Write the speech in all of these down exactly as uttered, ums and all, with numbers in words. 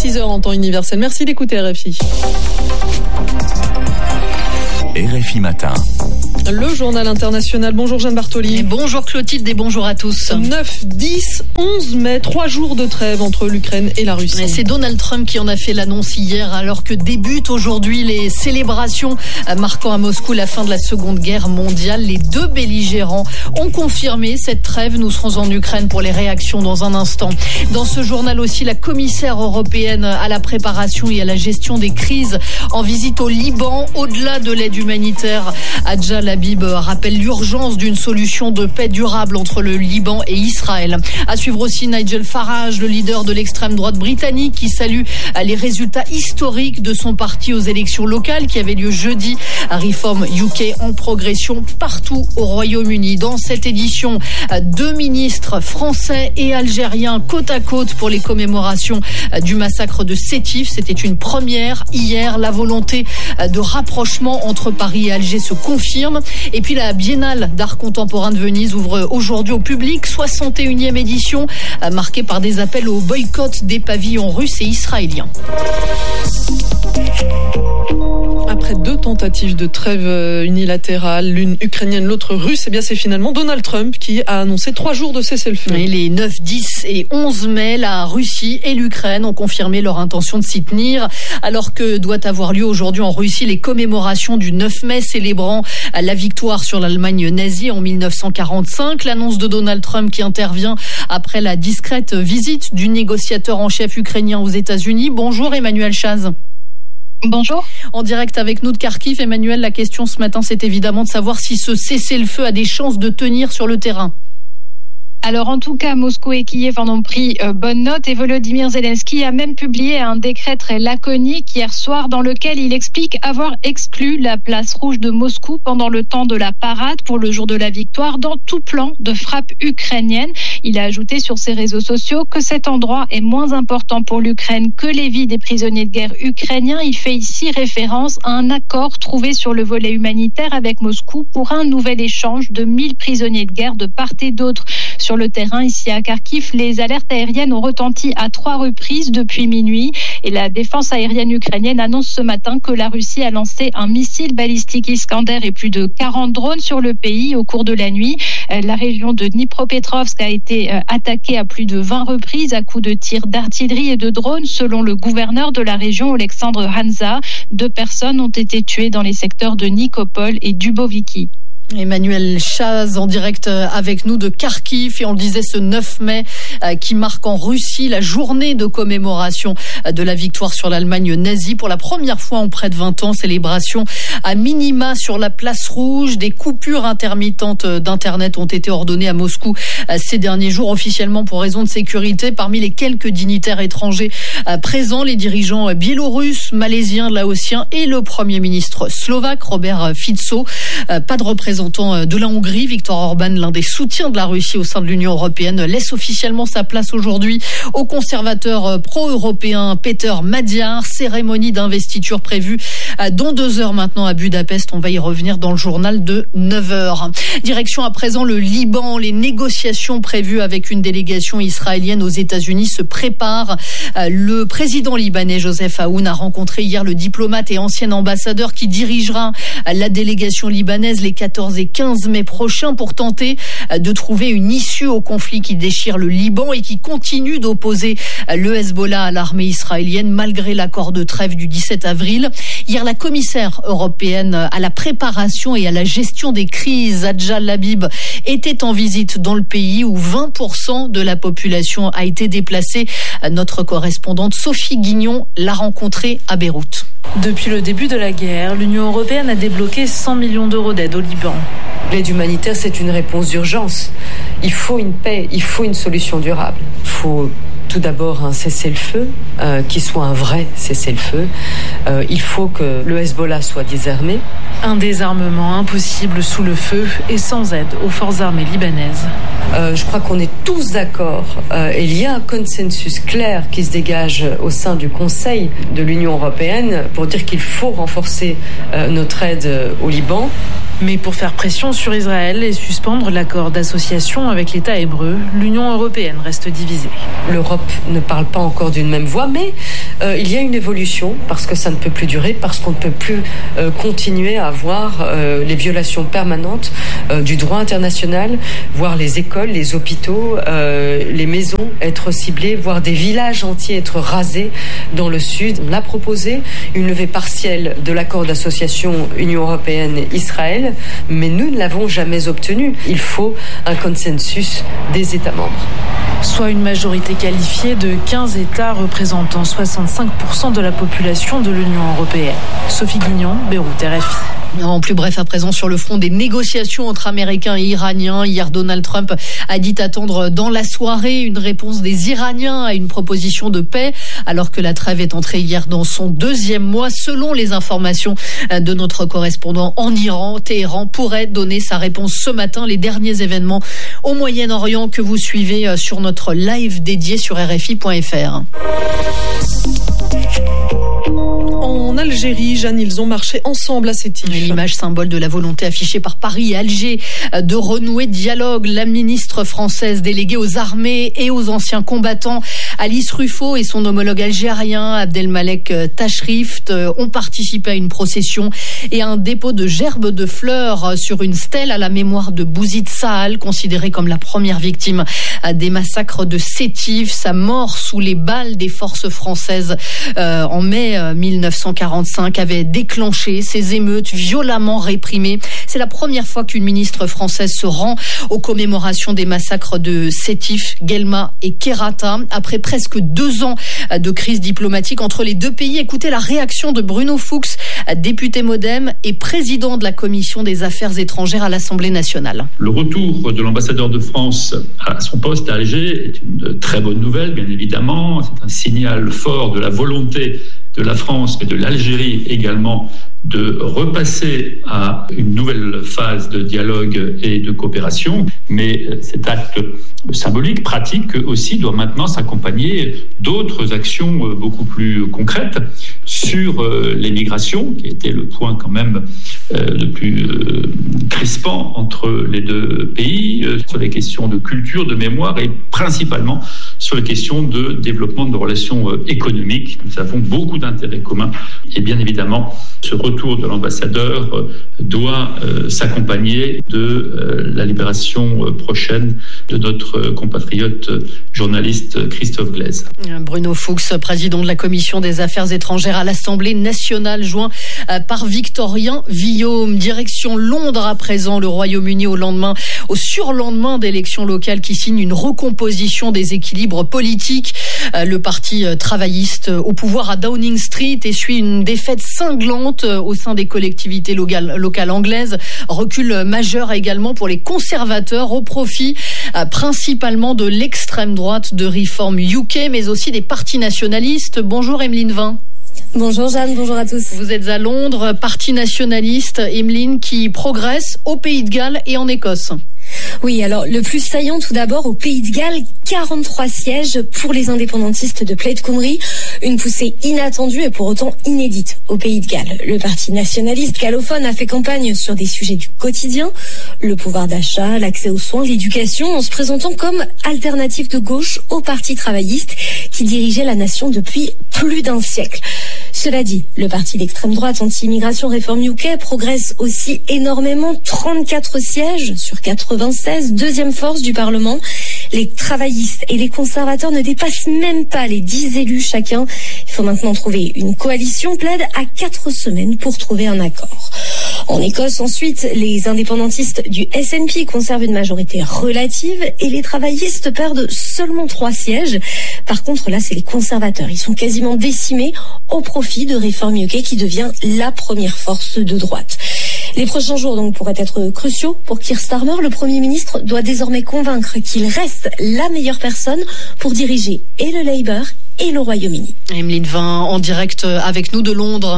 six heures en temps universel. Merci d'écouter R F I. R F I Matin. Le journal international. Bonjour Jeanne Bartoli. Et bonjour Clotilde et bonjour à tous. neuf, dix, onze mai, trois jours de trêve entre l'Ukraine et la Russie. Et c'est Donald Trump qui en a fait l'annonce hier, alors que débutent aujourd'hui les célébrations marquant à Moscou la fin de la Seconde Guerre mondiale. Les deux belligérants ont confirmé cette trêve. Nous serons en Ukraine pour les réactions dans un instant. Dans ce journal aussi, la commissaire européenne à la préparation et à la gestion des crises en visite au Liban. Au-delà de l'aide humanitaire, Adja Labib rappelle l'urgence d'une solution de paix durable entre le Liban et Israël. À suivre aussi Nigel Farage, le leader de l'extrême droite britannique, qui salue les résultats historiques de son parti aux élections locales qui avaient lieu jeudi. Reform U K en progression partout au Royaume-Uni. Dans cette édition, deux ministres français et algériens côte à côte pour les commémorations du massacre de Sétif. C'était une première hier. La volonté de rapprochement entre Paris et Alger se confirme. Et puis la Biennale d'art contemporain de Venise ouvre aujourd'hui au public, soixante et unième édition, marquée par des appels au boycott des pavillons russes et israéliens. Après deux tentatives de trêve unilatérale, l'une ukrainienne, l'autre russe, eh bien c'est finalement Donald Trump qui a annoncé trois jours de cessez-le-feu. Et les neuf, dix et onze mai, la Russie et l'Ukraine ont confirmé leur intention de s'y tenir, alors que doit avoir lieu aujourd'hui en Russie les commémorations du neuf mai célébrant la victoire sur l'Allemagne nazie en mille neuf cent quarante-cinq. L'annonce de Donald Trump qui intervient après la discrète visite du négociateur en chef ukrainien aux États-Unis. Bonjour Emmanuel Chaz. Bonjour. En direct avec nous de Kharkiv, Emmanuel, la question ce matin, c'est évidemment de savoir si ce cessez-le-feu a des chances de tenir sur le terrain. Alors en tout cas, Moscou et Kiev en ont pris euh, bonne note et Volodymyr Zelensky a même publié un décret très laconique hier soir dans lequel il explique avoir exclu la place rouge de Moscou pendant le temps de la parade pour le jour de la victoire dans tout plan de frappe ukrainienne. Il a ajouté sur ses réseaux sociaux que cet endroit est moins important pour l'Ukraine que les vies des prisonniers de guerre ukrainiens. Il fait ici référence à un accord trouvé sur le volet humanitaire avec Moscou pour un nouvel échange de mille prisonniers de guerre de part et d'autre. Sur le terrain, ici à Kharkiv, les alertes aériennes ont retenti à trois reprises depuis minuit et la défense aérienne ukrainienne annonce ce matin que la Russie a lancé un missile balistique Iskander et plus de quarante drones sur le pays au cours de la nuit. La région de Dnipropetrovsk a été attaquée à plus de vingt reprises à coups de tirs d'artillerie et de drones, selon le gouverneur de la région, Alexandre Hanza. Deux personnes ont été tuées dans les secteurs de Nikopol et Duboviki. Emmanuel Chaz en direct avec nous de Kharkiv, et on le disait, ce neuf mai qui marque en Russie la journée de commémoration de la victoire sur l'Allemagne nazie. Pour la première fois en près de vingt ans, célébration à minima sur la place rouge. Des coupures intermittentes d'internet ont été ordonnées à Moscou ces derniers jours, officiellement pour raison de sécurité. Parmi les quelques dignitaires étrangers présents, les dirigeants biélorusses, malaisiens, laotiens et le premier ministre slovaque Robert Fico. Pas de représentation de la Hongrie. Viktor Orban, l'un des soutiens de la Russie au sein de l'Union européenne, laisse officiellement sa place aujourd'hui au conservateur pro-européen Peter Magyar. Cérémonie d'investiture prévue dans deux heures maintenant à Budapest. On va y revenir dans le journal de neuf heures. Direction à présent le Liban. Les négociations prévues avec une délégation israélienne aux États-Unis se préparent. Le président libanais Joseph Aoun a rencontré hier le diplomate et ancien ambassadeur qui dirigera la délégation libanaise les quatorze et quinze mai prochains pour tenter de trouver une issue au conflit qui déchire le Liban et qui continue d'opposer le Hezbollah à l'armée israélienne malgré l'accord de trêve du dix-sept avril. Hier, la commissaire européenne à la préparation et à la gestion des crises, Adja Labib, était en visite dans le pays où vingt pour cent de la population a été déplacée. Notre correspondante Sophie Guignon l'a rencontrée à Beyrouth. Depuis le début de la guerre, l'Union européenne a débloqué cent millions d'euros d'aide au Liban. L'aide humanitaire, c'est une réponse d'urgence. Il faut une paix, il faut une solution durable. Il faut tout d'abord un cessez-le-feu, euh, qui soit un vrai cessez-le-feu. Euh, il faut que le Hezbollah soit désarmé. Un désarmement impossible sous le feu et sans aide aux forces armées libanaises. Euh, je crois qu'on est tous d'accord. Euh, il y a un consensus clair qui se dégage au sein du Conseil de l'Union européenne pour dire qu'il faut renforcer euh, notre aide au Liban. Mais pour faire pression sur Israël et suspendre l'accord d'association avec l'État hébreu, l'Union européenne reste divisée. L'Europe ne parle pas encore d'une même voix, mais euh, il y a une évolution parce que ça ne peut plus durer, parce qu'on ne peut plus euh, continuer à voir euh, les violations permanentes euh, du droit international, voir les écoles, les hôpitaux, euh, les maisons être ciblées, voir des villages entiers être rasés dans le sud. On a proposé une levée partielle de l'accord d'association Union européenne-Israël, mais nous ne l'avons jamais obtenu. Il faut un consensus des États membres. Soit une majorité qualifiée de quinze États représentant soixante-cinq pour cent de la population de l'Union européenne. Sophie Guignon, Beyrouth, R F I. En plus bref, à présent sur le front des négociations entre Américains et Iraniens, hier Donald Trump a dit attendre dans la soirée une réponse des Iraniens à une proposition de paix, alors que la trêve est entrée hier dans son deuxième mois. Selon les informations de notre correspondant en Iran, Téhéran pourrait donner sa réponse ce matin. Les derniers événements au Moyen-Orient que vous suivez sur notre live dédié sur R F I point F R. En Algérie, Jeanne, ils ont marché ensemble à Sétif. L'image symbole de la volonté affichée par Paris et Alger de renouer dialogue. La ministre française déléguée aux armées et aux anciens combattants, Alice Ruffo, et son homologue algérien, Abdelmalek Tachrift, ont participé à une procession et à un dépôt de gerbes de fleurs sur une stèle à la mémoire de Bouzid Sahal, considéré comme la première victime des massacres de Sétif. Sa mort sous les balles des forces françaises euh, en mai mille neuf cent quarante-cinq avait déclenché ces émeutes violemment réprimées. C'est la première fois qu'une ministre française se rend aux commémorations des massacres de Sétif, Guelma et Kerata. Après presque deux ans de crise diplomatique entre les deux pays, écoutez la réaction de Bruno Fuchs, député Modem et président de la commission des affaires étrangères à l'Assemblée nationale. Le retour de l'ambassadeur de France à son poste à Alger est une très bonne nouvelle, bien évidemment. C'est un signal fort de la volonté de la France, mais de l'Algérie également, de repasser à une nouvelle phase de dialogue et de coopération. Mais cet acte symbolique, pratique aussi, doit maintenant s'accompagner d'autres actions beaucoup plus concrètes sur les migrations, qui était le point quand même le plus crispant entre les deux pays, sur les questions de culture, de mémoire et principalement sur les questions de développement de relations économiques. Nous avons beaucoup d'intérêts communs et bien évidemment, ce retour de l'ambassadeur doit euh, s'accompagner de euh, la libération euh, prochaine de notre compatriote euh, journaliste Christophe Glaise. Bruno Fuchs, président de la commission des affaires étrangères à l'Assemblée nationale, joint euh, par Victorien Villaume. Direction Londres à présent, le Royaume-Uni au lendemain, au surlendemain d'élections locales qui signent une recomposition des équilibres politiques. Euh, le parti euh, travailliste au pouvoir à Downing Street essuie une défaite cinglante au sein des collectivités locales, locales anglaises. Recul majeur également pour les conservateurs au profit euh, principalement de l'extrême droite de Reform U K, mais aussi des partis nationalistes. Bonjour Emeline Vin. Bonjour Jeanne, bonjour à tous. Vous êtes à Londres, parti nationaliste, Emeline, qui progresse au Pays de Galles et en Écosse. Oui, alors le plus saillant tout d'abord au Pays de Galles, quarante-trois sièges pour les indépendantistes de Plaid Cymru, une poussée inattendue et pour autant inédite au Pays de Galles. Le parti nationaliste gallophone a fait campagne sur des sujets du quotidien, le pouvoir d'achat, l'accès aux soins, l'éducation, en se présentant comme alternative de gauche au parti travailliste qui dirigeait la nation depuis plus d'un siècle. Cela dit, le parti d'extrême droite anti-immigration Reform U K progresse aussi énormément, trente-quatre sièges sur quatre-vingt-seize, deuxième force du Parlement. Les travaillistes et les conservateurs ne dépassent même pas les dix élus chacun. Il faut maintenant trouver une coalition. Plaid à quatre semaines pour trouver un accord. En Écosse, ensuite, les indépendantistes du S N P conservent une majorité relative et les travaillistes perdent seulement trois sièges. Par contre, là, c'est les conservateurs. Ils sont quasiment décimés au profit de Reform U K qui devient la première force de droite. Les prochains jours donc pourraient être cruciaux pour Keir Starmer. Le Premier ministre doit désormais convaincre qu'il reste la meilleure personne pour diriger et le Labour et le Royaume-Uni. Emeline Vin en direct avec nous de Londres.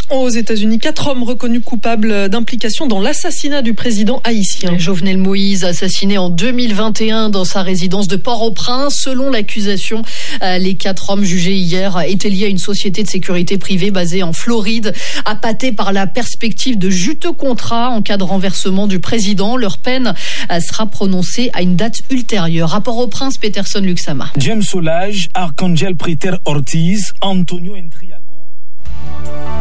Aux États-Unis, quatre hommes reconnus coupables d'implication dans l'assassinat du président haïtien. Jovenel Moïse, assassiné en deux mille vingt et un dans sa résidence de Port-au-Prince. Selon l'accusation, les quatre hommes jugés hier étaient liés à une société de sécurité privée basée en Floride, appâtés par la perspective de juteux contrats en cas de renversement du président. Leur peine sera prononcée à une date ultérieure. À Port-au-Prince, Peterson Luxama. James Solage, Arcangel Preter Ortiz, Antonio Entriago.